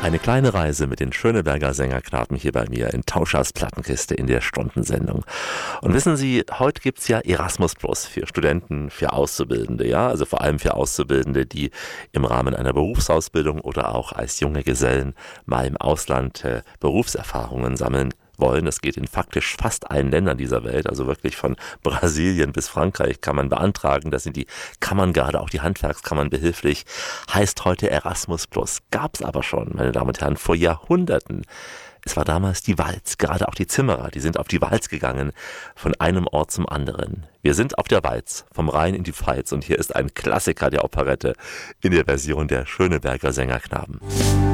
Eine kleine Reise mit den Schöneberger Sängerknaben hier bei mir in Tauschers Plattenkiste in der Stundensendung. Und wissen Sie, heute gibt's ja Erasmus Plus für Studenten, für Auszubildende, ja, also vor allem für Auszubildende, die im Rahmen einer Berufsausbildung oder auch als junge Gesellen mal im Ausland Berufserfahrungen sammeln wollen. Es geht in faktisch fast allen Ländern dieser Welt, also wirklich von Brasilien bis Frankreich kann man beantragen. Da sind die Kammern, gerade auch die Handwerkskammern, behilflich. Heißt heute Erasmus Plus. Gab's aber schon, meine Damen und Herren, vor Jahrhunderten. Es war damals die Walz, gerade auch die Zimmerer, die sind auf die Walz gegangen, von einem Ort zum anderen. Wir sind auf der Walz, vom Rhein in die Pfalz, und hier ist ein Klassiker der Operette in der Version der Schöneberger Sängerknaben.